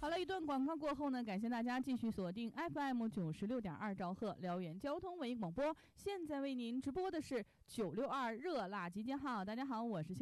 好了，一段广告过后呢，感谢大家继续锁定 FM96.2兆赫辽源交通文艺广播。现在为您直播的是962热辣集结号。大家好，我是